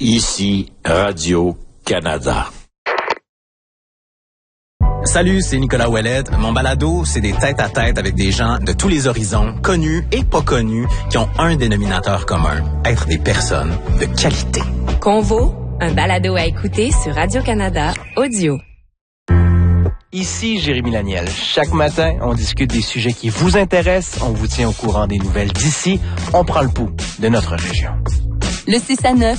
Ici, Radio-Canada. Salut, c'est Nicolas Ouellet. Mon balado, c'est des tête-à-tête avec des gens de tous les horizons, connus et pas connus, qui ont un dénominateur commun, être des personnes de qualité. Convo, un balado à écouter sur Radio-Canada Audio. Ici Jérémy Laniel. Chaque matin, on discute des sujets qui vous intéressent, on vous tient au courant des nouvelles d'ici, on prend le pouls de notre région. Le 6 à 9